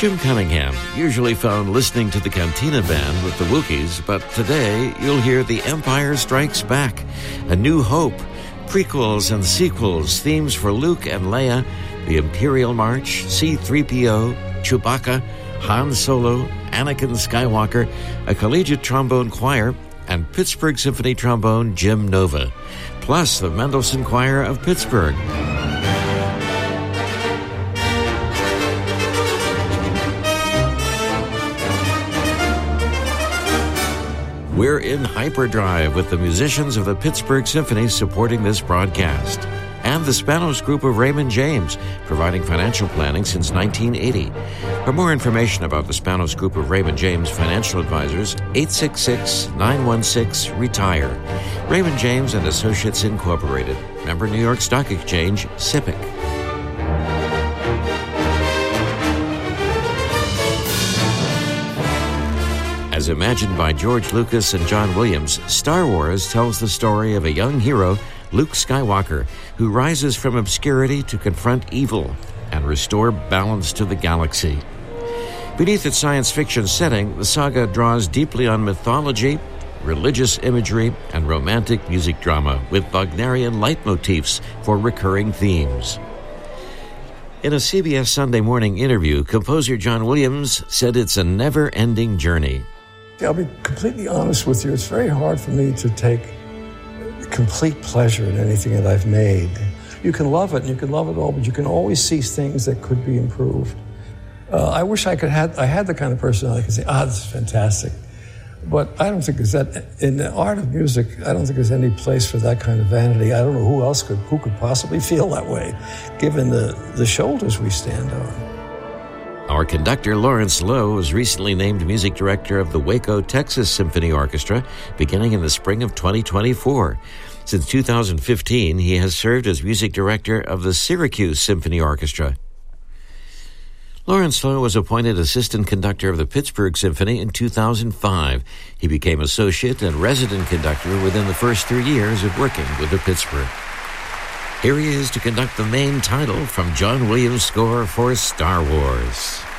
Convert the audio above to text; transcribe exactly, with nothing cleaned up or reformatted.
Jim Cunningham, usually found listening to the Cantina Band with the Wookiees, but today you'll hear The Empire Strikes Back, A New Hope, prequels and sequels, themes for Luke and Leia, the Imperial March, C three P O, Chewbacca, Han Solo, Anakin Skywalker, a collegiate trombone choir, and Pittsburgh Symphony trombone Jim Nova, plus the Mendelssohn Choir of Pittsburgh. We're in hyperdrive with the musicians of the Pittsburgh Symphony supporting this broadcast, and the Spanos Group of Raymond James, providing financial planning since nineteen eighty. For more information about the Spanos Group of Raymond James financial advisors, eight six six, nine one six, RETIRE. Raymond James and Associates Incorporated. Member New York Stock Exchange, S I P C. As imagined by George Lucas and John Williams, Star Wars tells the story of a young hero, Luke Skywalker, who rises from obscurity to confront evil and restore balance to the galaxy. Beneath its science fiction setting, the saga draws deeply on mythology, religious imagery, and romantic music drama, with Wagnerian leitmotifs for recurring themes. In a C B S Sunday Morning interview, composer John Williams said it's a never-ending journey. I'll be completely honest with you. It's very hard for me to take complete pleasure in anything that I've made. You can love it, and you can love it all, but you can always see things that could be improved. Uh, I wish I could have, I had the kind of personality I could say, ah, this is fantastic. But I don't think there's that, in the art of music, I don't think there's any place for that kind of vanity. I don't know who else could, who could possibly feel that way, given the, the shoulders we stand on. Our conductor, Lawrence Lowe, was recently named music director of the Waco, Texas Symphony Orchestra, beginning in the spring of twenty twenty-four. Since two thousand fifteen, he has served as music director of the Syracuse Symphony Orchestra. Lawrence Lowe was appointed assistant conductor of the Pittsburgh Symphony in two thousand five. He became associate and resident conductor within the first three years of working with the Pittsburgh. Here he is to conduct the main title from John Williams' score for Star Wars.